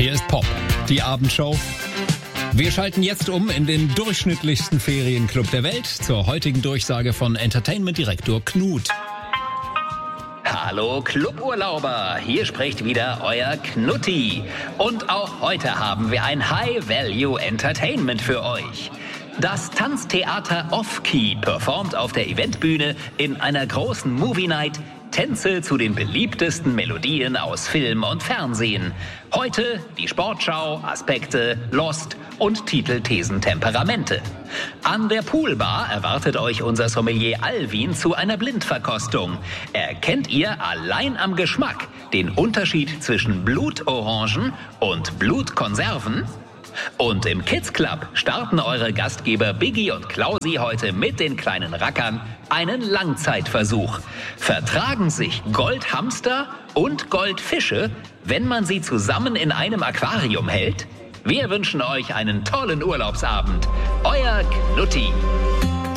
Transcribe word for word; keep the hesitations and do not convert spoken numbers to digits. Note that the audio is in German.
Hier ist Pop, die Abendshow. Wir schalten jetzt um in den durchschnittlichsten Ferienclub der Welt zur heutigen Durchsage von Entertainment-Direktor Knut. Hallo Cluburlauber, hier spricht wieder euer Knutti. Und auch heute haben wir ein High-Value-Entertainment für euch. Das Tanztheater Off-Key performt auf der Eventbühne in einer großen Movie-Night Tänze zu den beliebtesten Melodien aus Film und Fernsehen. Heute die Sportschau, Aspekte, Lost und Titel, Thesen, Temperamente. An der Poolbar erwartet euch unser Sommelier Alvin zu einer Blindverkostung. Erkennt ihr allein am Geschmack den Unterschied zwischen Blutorangen und Blutkonserven? Und im Kids Club starten eure Gastgeber Biggie und Klausi heute mit den kleinen Rackern einen Langzeitversuch. Vertragen sich Goldhamster und Goldfische, wenn man sie zusammen in einem Aquarium hält? Wir wünschen euch einen tollen Urlaubsabend. Euer Knutti.